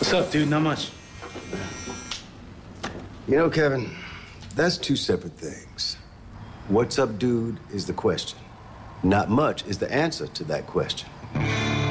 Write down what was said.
What's up, dude? Not much. You know, Kevin, that's two separate things. What's up, dude, is the question. Not much is the answer to that question.